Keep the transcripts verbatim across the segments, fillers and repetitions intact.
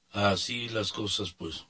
Así las cosas, pues.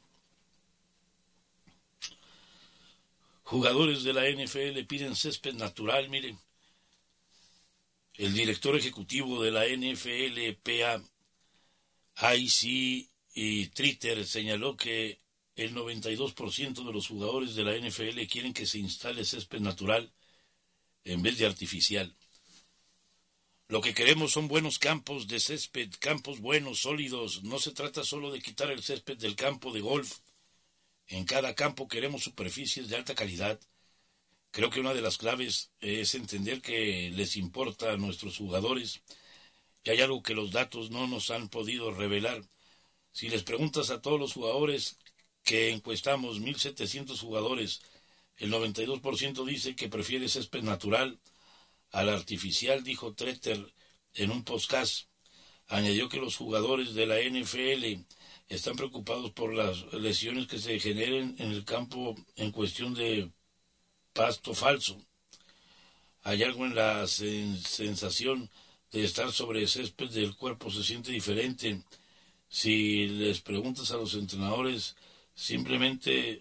Jugadores de la N F L piden césped natural, miren. El director ejecutivo de la N F L P A, I C y Twitter señaló que el noventa y dos por ciento de los jugadores de la N F L quieren que se instale césped natural en vez de artificial. Lo que queremos son buenos campos de césped, campos buenos, sólidos. No se trata solo de quitar el césped del campo de golf. En cada campo queremos superficies de alta calidad. Creo que una de las claves es entender que les importa a nuestros jugadores, que hay algo que los datos no nos han podido revelar. Si les preguntas a todos los jugadores que encuestamos, mil setecientos jugadores, el noventa y dos por ciento dice que prefiere césped natural al artificial, dijo Treter en un podcast. Añadió que los jugadores de la N F L están preocupados por las lesiones que se generen en el campo en cuestión de pasto falso. Hay algo en la sen- sensación de estar sobre césped del cuerpo, se siente diferente. Si les preguntas a los entrenadores, simplemente,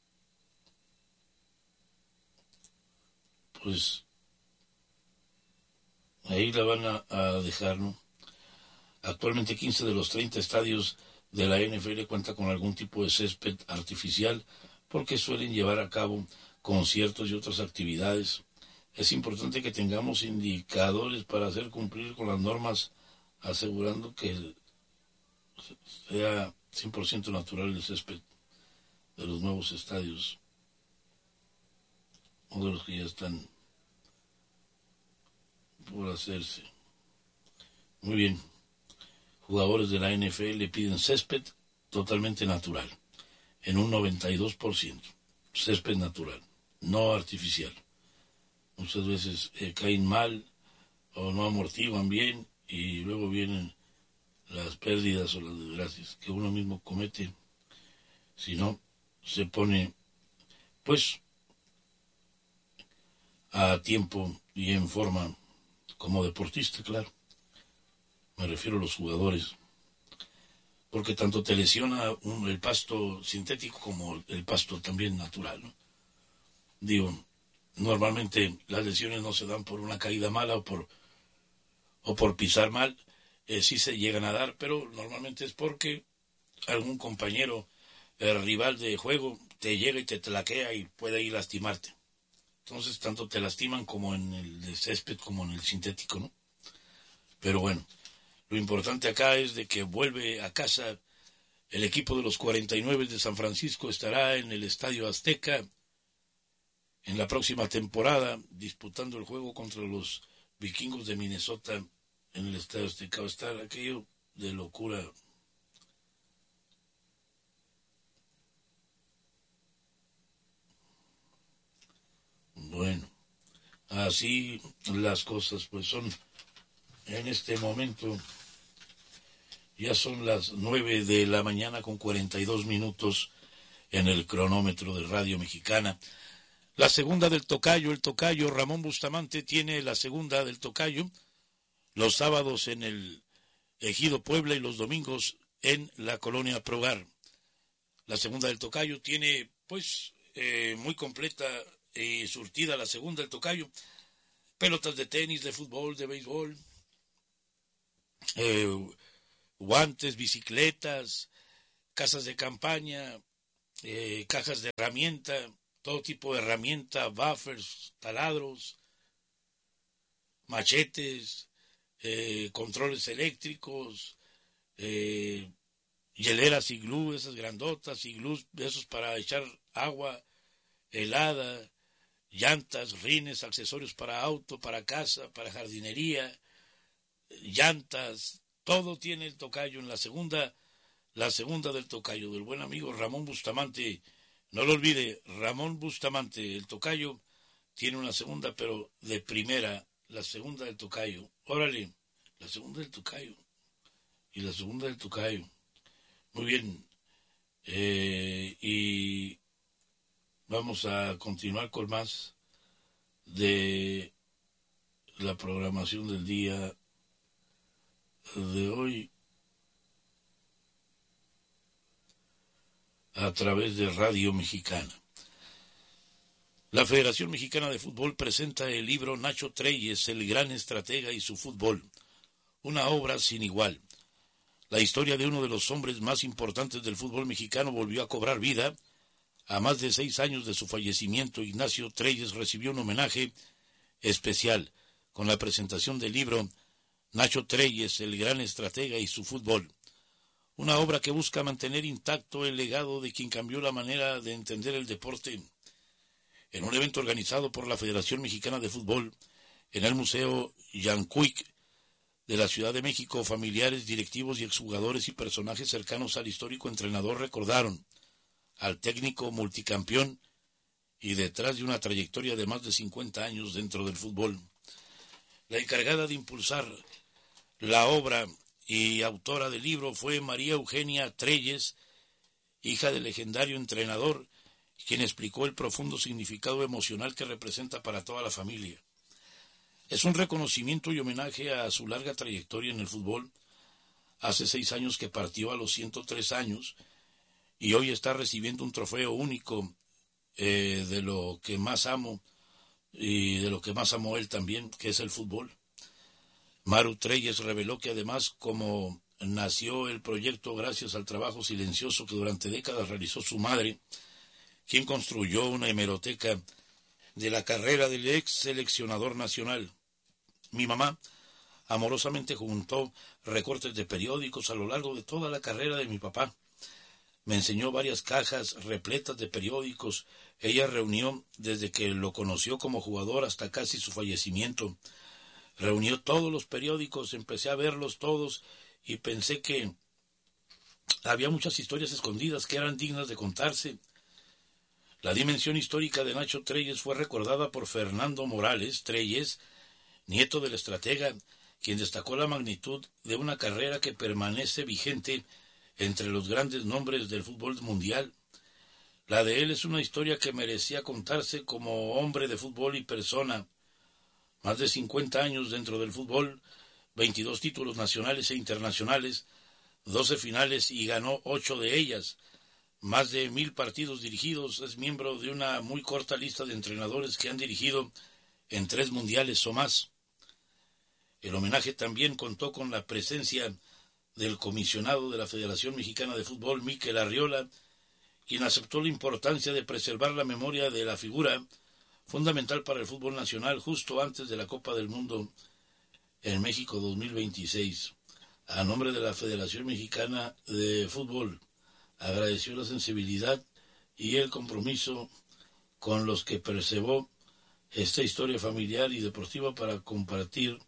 pues, ahí la van a, a dejar, ¿no? Actualmente quince de los treinta estadios de la N F L cuentan con algún tipo de césped artificial porque suelen llevar a cabo conciertos y otras actividades. Es importante que tengamos indicadores para hacer cumplir con las normas, asegurando que sea cien por ciento natural el césped de los nuevos estadios o de los que ya están por hacerse. Muy bien. Jugadores de la N F L piden césped totalmente natural, en un noventa y dos por ciento. Césped natural, no artificial. Muchas veces eh, caen mal o no amortiguan bien y luego vienen las pérdidas o las desgracias que uno mismo comete si no se pone, pues, a tiempo y en forma como deportista, claro. Me refiero a los jugadores, porque tanto te lesiona un, el pasto sintético como el pasto también natural, ¿no? Digo, normalmente las lesiones no se dan por una caída mala o por, o por pisar mal, eh, sí se llegan a dar, pero normalmente es porque algún compañero el rival de juego te llega y te tlaquea y puede ir lastimarte. Entonces, tanto te lastiman como en el de césped como en el sintético, ¿no? Pero bueno, lo importante acá es de que vuelve a casa el equipo de los cuarenta y nueve de San Francisco, estará en el Estadio Azteca en la próxima temporada disputando el juego contra los Vikingos de Minnesota en el Estadio Azteca. Va a estar aquello de locura. Bueno, así las cosas pues son en este momento. Ya son las nueve de la mañana con cuarenta y dos minutos en el cronómetro de Radio Mexicana. La segunda del tocayo, el tocayo Ramón Bustamante tiene la segunda del tocayo los sábados en el Ejido Puebla y los domingos en la colonia Progar. La segunda del tocayo tiene pues eh, muy completa y surtida la segunda del tocayo. Pelotas de tenis, de fútbol, de béisbol, eh, guantes, bicicletas, casas de campaña, eh, cajas de herramienta, todo tipo de herramienta, buffers, taladros, machetes, eh, controles eléctricos, eh, hieleras iglú, esas grandotas, iglús, esos para echar agua helada, llantas, rines, accesorios para auto, para casa, para jardinería, llantas, todo tiene el tocayo en la segunda, la segunda del tocayo, del buen amigo Ramón Bustamante. No lo olvide, Ramón Bustamante, el tocayo, tiene una segunda, pero de primera, la segunda del tocayo. Órale, la segunda del tocayo. Y la segunda del tocayo. Muy bien. Eh, y vamos a continuar con más de la programación del día de hoy. a través de Radio Mexicana. La Federación Mexicana de Fútbol presenta el libro Nacho Treyes, el gran estratega y su fútbol, una obra sin igual. La historia de uno de los hombres más importantes del fútbol mexicano volvió a cobrar vida. A más de seis años de su fallecimiento, Ignacio Treyes recibió un homenaje especial con la presentación del libro Nacho Treyes, el gran estratega y su fútbol, una obra que busca mantener intacto el legado de quien cambió la manera de entender el deporte. En un evento organizado por la Federación Mexicana de Fútbol en el Museo Yancuic de la Ciudad de México, familiares, directivos y exjugadores y personajes cercanos al histórico entrenador recordaron al técnico multicampeón y detrás de una trayectoria de más de cincuenta años dentro del fútbol. La encargada de impulsar la obra y autora del libro fue María Eugenia Treyes, hija del legendario entrenador, quien explicó el profundo significado emocional que representa para toda la familia. Es un reconocimiento y homenaje a su larga trayectoria en el fútbol. Hace seis años que partió a los ciento tres años y hoy está recibiendo un trofeo único eh, de lo que más amo y de lo que más amó él también, que es el fútbol. Maru Treyes reveló que además, como nació el proyecto gracias al trabajo silencioso que durante décadas realizó su madre, quien construyó una hemeroteca de la carrera del ex seleccionador nacional. Mi mamá amorosamente juntó recortes de periódicos a lo largo de toda la carrera de mi papá. Me enseñó varias cajas repletas de periódicos. Ella reunió desde que lo conoció como jugador hasta casi su fallecimiento. Reunió todos los periódicos, empecé a verlos todos y pensé que había muchas historias escondidas que eran dignas de contarse. La dimensión histórica de Nacho Treyes fue recordada por Fernando Morales Treyes, nieto del estratega, quien destacó la magnitud de una carrera que permanece vigente entre los grandes nombres del fútbol mundial. La de él es una historia que merecía contarse como hombre de fútbol y persona. Más de cincuenta años dentro del fútbol, veintidós títulos nacionales e internacionales, doce finales y ganó ocho de ellas. Más de mil partidos dirigidos, es miembro de una muy corta lista de entrenadores que han dirigido en tres mundiales o más. El homenaje también contó con la presencia del comisionado de la Federación Mexicana de Fútbol, Mikel Arriola, quien aceptó la importancia de preservar la memoria de la figura fundamental para el fútbol nacional justo antes de la Copa del Mundo en México dos mil veintiséis. A nombre de la Federación Mexicana de Fútbol, agradeció la sensibilidad y el compromiso con los que perseveró esta historia familiar y deportiva para compartir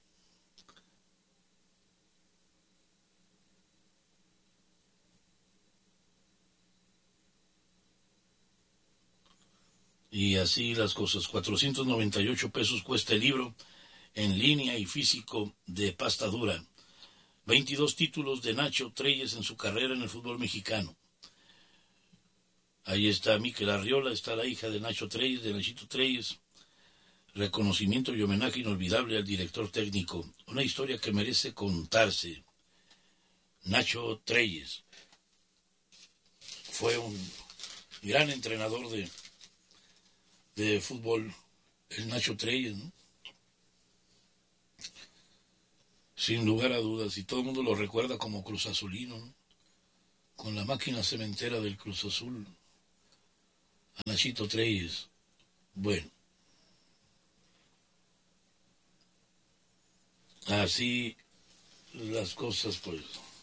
y así las cosas. cuatrocientos noventa y ocho pesos cuesta el libro en línea y físico de pasta dura. veintidós títulos de Nacho Treyes en su carrera en el fútbol mexicano. Ahí está Mikel Arriola, está la hija de Nacho Treyes, de Nachito Treyes. Reconocimiento y homenaje inolvidable al director técnico. Una historia que merece contarse. Nacho Treyes fue un gran entrenador de, de fútbol, el Nacho Treyes, ¿no? Sin lugar a dudas, y todo el mundo lo recuerda como Cruz Azulino, ¿no? Con la máquina cementera del Cruz Azul. A Nachito Treyes. Bueno, así las cosas, pues.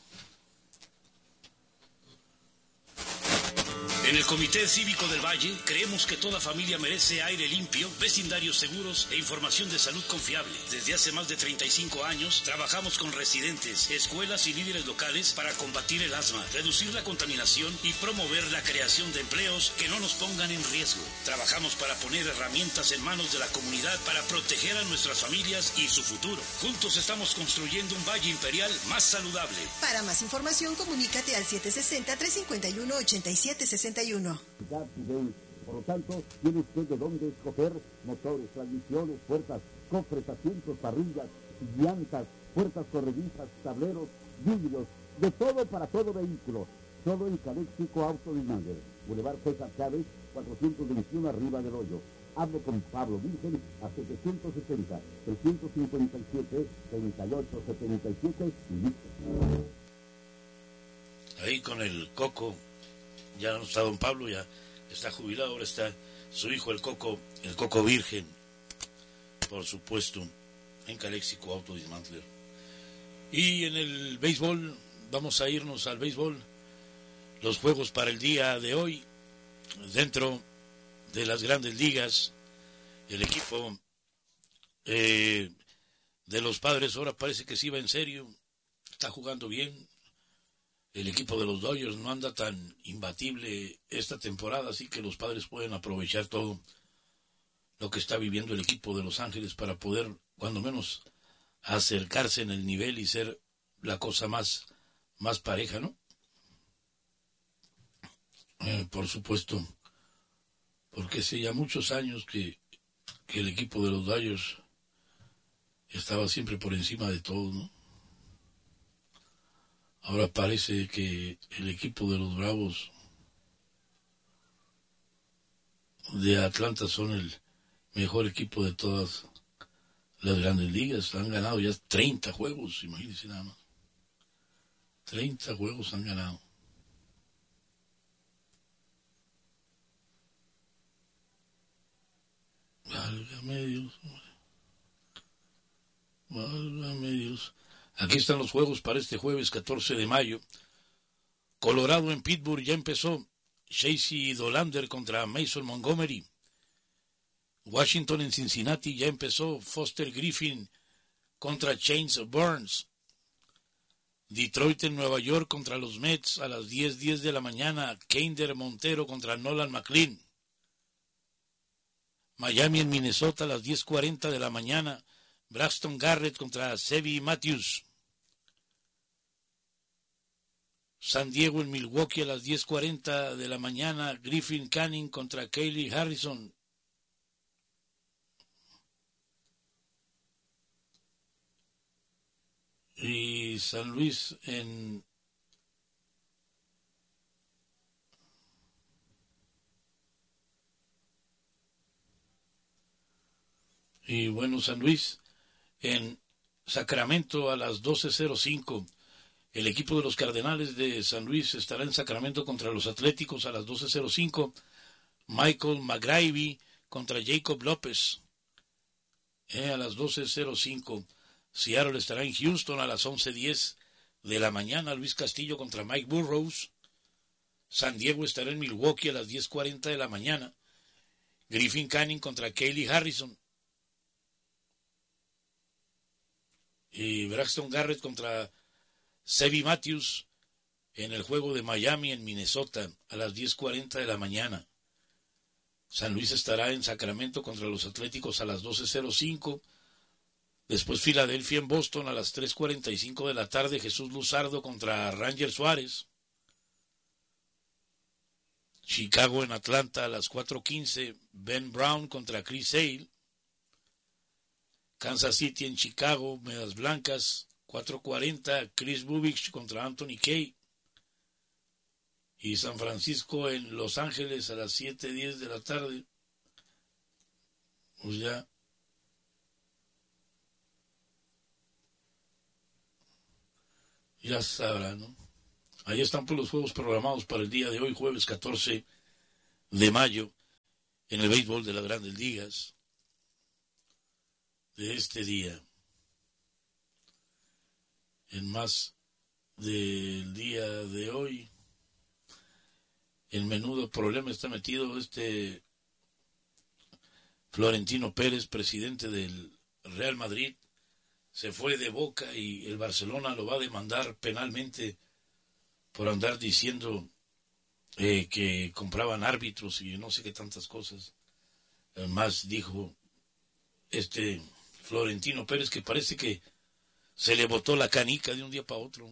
En el Comité Cívico del Valle creemos que toda familia merece aire limpio, vecindarios seguros e información de salud confiable. Desde hace más de treinta y cinco años trabajamos con residentes, escuelas y líderes locales para combatir el asma, reducir la contaminación y promover la creación de empleos que no nos pongan en riesgo. Trabajamos para poner herramientas en manos de la comunidad para proteger a nuestras familias y su futuro. Juntos estamos construyendo un Valle Imperial más saludable. Para más información, comunícate al siete seis cero, tres cinco uno, ocho siete seis uno. Por lo tanto, tiene usted de dónde escoger motores, transmisiones, puertas, cofres, asientos, parrillas, llantas, puertas corredizas, tableros, vidrios, de todo para todo vehículo. Todo en Caléxico Auto Dealer. Boulevard César Chávez, cuatrocientos veintiuno arriba del hoyo. Hable con Pablo Virgen a setecientos sesenta, trescientos cincuenta y siete, treinta y ocho setenta y siete y listo. Ahí con el Coco, ya no está don Pablo, ya está jubilado, ahora está su hijo el Coco, el Coco Virgen, por supuesto, en Calexico Auto Dismantler. Y en el béisbol, vamos a irnos al béisbol, los juegos para el día de hoy, dentro de las grandes ligas, el equipo eh, de los Padres ahora parece que sí va en serio, está jugando bien. El equipo de los Dodgers no anda tan imbatible esta temporada, así que los Padres pueden aprovechar todo lo que está viviendo el equipo de Los Ángeles para poder, cuando menos, acercarse en el nivel y ser la cosa más, más pareja, ¿no? Eh, por supuesto, porque hace ya muchos años que, que el equipo de los Dodgers estaba siempre por encima de todo, ¿no? Ahora parece que el equipo de los Bravos de Atlanta son el mejor equipo de todas las grandes ligas. Han ganado ya treinta juegos, imagínense nada más. treinta juegos han ganado. Válgame Dios. Válgame Dios. Aquí están los juegos para este jueves catorce de mayo. Colorado en Pittsburgh ya empezó. Chasey Dollander contra Mason Montgomery. Washington en Cincinnati ya empezó. Foster Griffin contra Chance Burns. Detroit en Nueva York contra los Mets a las diez diez de la mañana. Keinder Montero contra Nolan McLean. Miami en Minnesota a las diez cuarenta de la mañana. Braxton Garrett contra Seby Matthews. San Diego en Milwaukee a las diez cuarenta de la mañana. Griffin Canning contra Kaylee Harrison. Y San Luis en y bueno, San Luis en Sacramento a las doce cero cinco. El equipo de los Cardenales de San Luis estará en Sacramento contra los Atléticos a las doce cero cinco. Michael McGravy contra Jacob López eh, a las doce cero cinco. Seattle estará en Houston a las once diez de la mañana. Luis Castillo contra Mike Burrows. San Diego estará en Milwaukee a las diez cuarenta de la mañana. Griffin Canning contra Kaylee Harrison. Y Braxton Garrett contra Seby Matthews en el juego de Miami en Minnesota a las diez cuarenta de la mañana. San Luis estará en Sacramento contra los Atléticos a las doce cero cinco. Después Filadelfia en Boston a las tres cuarenta y cinco de la tarde. Jesús Luzardo contra Ranger Suárez. Chicago en Atlanta a las cuatro quince. Ben Brown contra Chris Sale. Kansas City en Chicago, Medias Blancas, cuatro cuarenta, Chris Bubich contra Anthony Kay. Y San Francisco en Los Ángeles a las siete diez de la tarde. Pues ya. Ya sabrán, ¿no? Ahí están pues los juegos programados para el día de hoy, jueves catorce de mayo, en el béisbol de las grandes ligas. De este día, en más del día de hoy, el menudo problema está metido este Florentino Pérez, presidente del Real Madrid, se fue de Boca y el Barcelona lo va a demandar penalmente por andar diciendo eh, que compraban árbitros y no sé qué tantas cosas. Además dijo este Florentino Pérez que parece que se le botó la canica de un día para otro.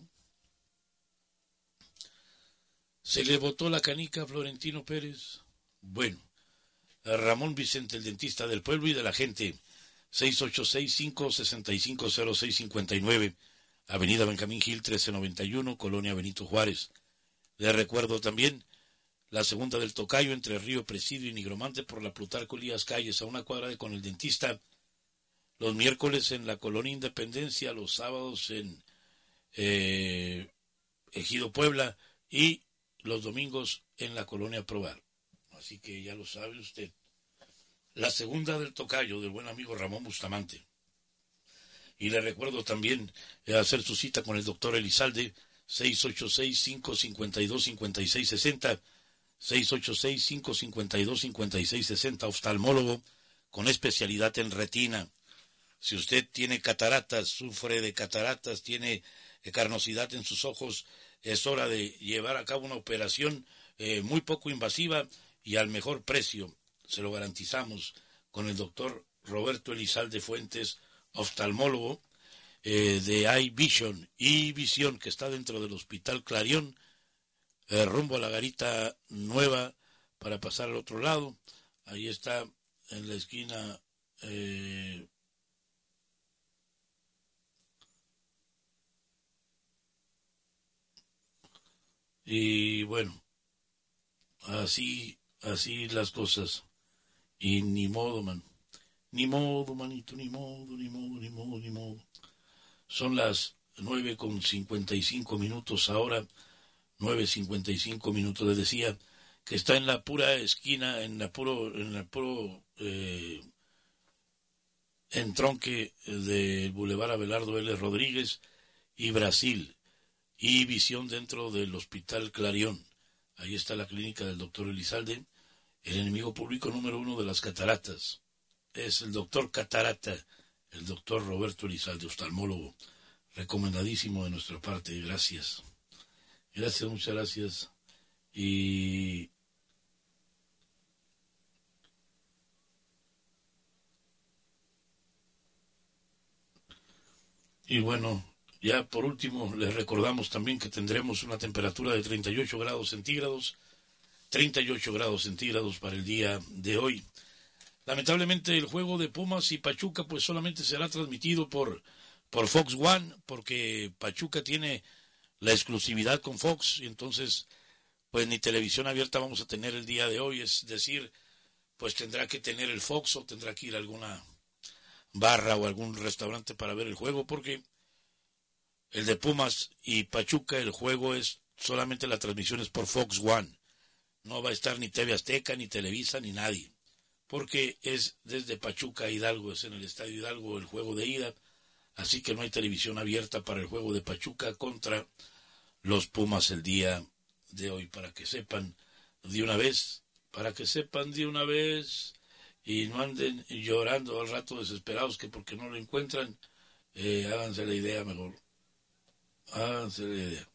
Se le botó la canica a Florentino Pérez. Bueno, a Ramón Vicente, el dentista del pueblo y de la gente, seis ocho seis, cinco seis cinco, cero seis cinco nueve, Avenida Benjamín Gil, trece noventa y uno, Colonia Benito Juárez. Le recuerdo también la segunda del Tocayo entre Río Presidio y Nigromante por la Plutarco Elías Calles, a una cuadra de con el Dentista. Los miércoles en la Colonia Independencia, los sábados en eh, Ejido Puebla y los domingos en la Colonia Provar. Así que ya lo sabe usted. La segunda del Tocayo, del buen amigo Ramón Bustamante. Y le recuerdo también eh, hacer su cita con el doctor Elizalde, seis ocho seis, cinco cinco dos, cinco seis seis cero, seis ocho seis, cinco cinco dos, cinco seis seis cero, oftalmólogo con especialidad en retina. Si usted tiene cataratas, sufre de cataratas, tiene eh, carnosidad en sus ojos, es hora de llevar a cabo una operación eh, muy poco invasiva y al mejor precio. Se lo garantizamos con el doctor Roberto Elizalde Fuentes, oftalmólogo eh, de Eye Vision y Visión, que está dentro del Hospital Clarión, eh, rumbo a la garita nueva para pasar al otro lado. Ahí está en la esquina eh, y bueno, así, así las cosas. Y ni modo, man. Ni modo, manito, ni modo, ni modo, ni modo, ni modo. Son las nueve con cincuenta y cinco minutos ahora, nueve cincuenta y cinco minutos. Les decía que está en la pura esquina, en la puro, en la puro eh, entronque del Boulevard Abelardo L. Rodríguez y Brasil, y Visión dentro del Hospital Clarión. Ahí está la clínica del doctor Elizalde, el enemigo público número uno de las cataratas. Es el doctor Catarata, el doctor Roberto Elizalde, oftalmólogo, recomendadísimo de nuestra parte. Gracias. Gracias, muchas gracias. Y y bueno, ya por último les recordamos también que tendremos una temperatura de treinta y ocho grados centígrados, treinta y ocho grados centígrados para el día de hoy. Lamentablemente el juego de Pumas y Pachuca pues solamente será transmitido por, por Fox One, porque Pachuca tiene la exclusividad con Fox, y entonces pues ni televisión abierta vamos a tener el día de hoy. Es decir, pues tendrá que tener el Fox o tendrá que ir a alguna barra o algún restaurante para ver el juego, porque el de Pumas y Pachuca, el juego es solamente la transmisión es por Fox One. No va a estar ni T V Azteca, ni Televisa, ni nadie, porque es desde Pachuca a Hidalgo, es en el Estadio Hidalgo el juego de ida, así que no hay televisión abierta para el juego de Pachuca contra los Pumas el día de hoy, para que sepan de una vez, para que sepan de una vez, y no anden llorando al rato desesperados que porque no lo encuentran. Eh, háganse la idea mejor, háganse la idea.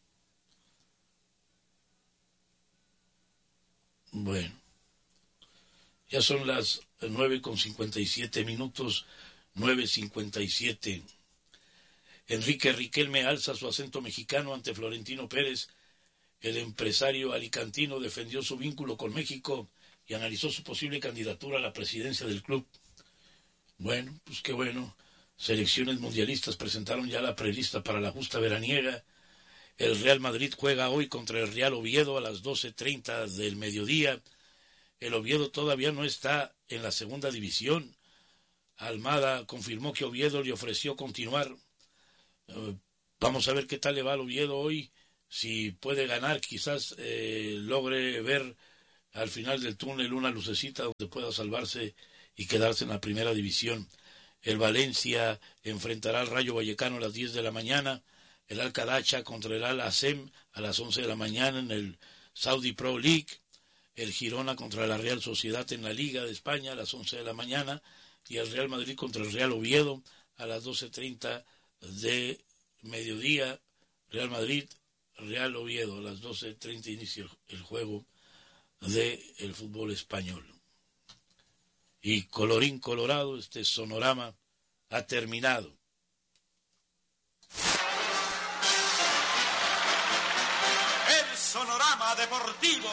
Bueno. Ya son las nueve con cincuenta y siete minutos, nueve cincuenta y siete. Enrique Riquelme alza su acento mexicano ante Florentino Pérez. El empresario alicantino defendió su vínculo con México y analizó su posible candidatura a la presidencia del club. Bueno, pues qué bueno. Selecciones mundialistas presentaron ya la prelista para la justa veraniega. El Real Madrid juega hoy contra el Real Oviedo a las doce treinta del mediodía. El Oviedo todavía no está en la segunda división. Almada confirmó que Oviedo le ofreció continuar. Uh, vamos a ver qué tal le va al Oviedo hoy. Si puede ganar, quizás eh, logre ver al final del túnel una lucecita donde pueda salvarse y quedarse en la primera división. El Valencia enfrentará al Rayo Vallecano a las diez de la mañana. El Alcadacha contra el Al Azem a las once de la mañana en el Saudi Pro League. El Girona contra la Real Sociedad en la Liga de España a las once de la mañana, y el Real Madrid contra el Real Oviedo a las doce treinta de mediodía. Real Madrid, Real Oviedo, a las doce treinta inicia el juego del fútbol español. Y colorín colorado, este sonorama ha terminado. El sonorama deportivo.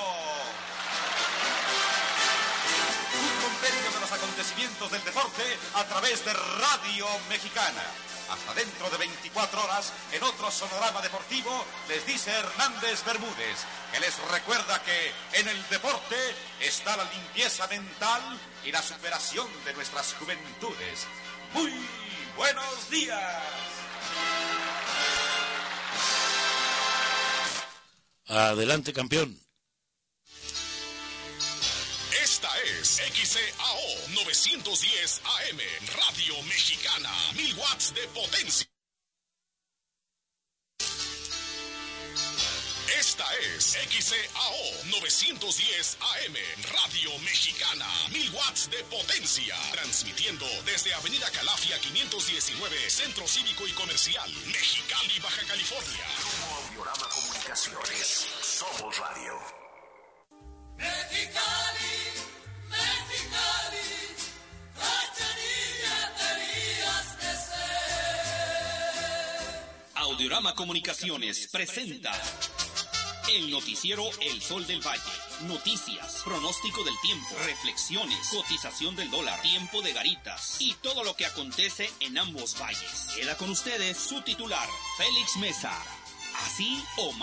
Un compendio de los acontecimientos del deporte a través de Radio Mexicana. Hasta dentro de veinticuatro horas, en otro Sonorama Deportivo, les dice Hernández Bermúdez, que les recuerda que en el deporte está la limpieza mental y la superación de nuestras juventudes. ¡Muy buenos días! Adelante, campeón. Esta es X C A O novecientos diez A M, Radio Mexicana, mil watts de potencia. Esta es X C A O novecientos diez A M, Radio Mexicana, mil watts de potencia. Transmitiendo desde Avenida Calafia quinientos diecinueve, Centro Cívico y Comercial, Mexicali, Baja California. Grupo Audiorama Comunicaciones. Somos radio. Mexicali, Mexicali, Cachanilla tenías que ser. Audiorama Comunicaciones presenta el noticiero El Sol del Valle. Noticias, pronóstico del tiempo, reflexiones, cotización del dólar, tiempo de garitas y todo lo que acontece en ambos valles. Queda con ustedes su titular, Félix Mesa. Así o más.